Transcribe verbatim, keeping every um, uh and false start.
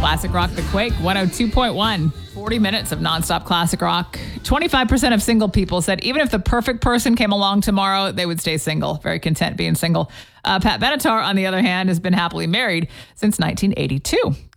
Classic Rock The Quake, one oh two point one. forty minutes of nonstop classic rock. twenty-five percent of single people said even if the perfect person came along tomorrow, they would stay single. Very content being single. Uh, Pat Benatar, on the other hand, has been happily married since nineteen eighty-two.